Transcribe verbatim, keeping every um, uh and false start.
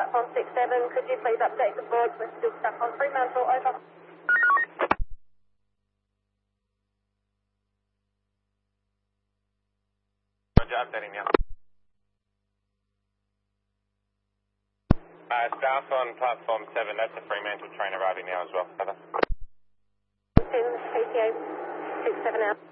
platform six seven, could you please update the board? We're still stuck on Fremantle, over. Roger, updating now. Uh, staff on platform seven, that's a Fremantle train arriving now as well. Over. ten, P T A six seven out.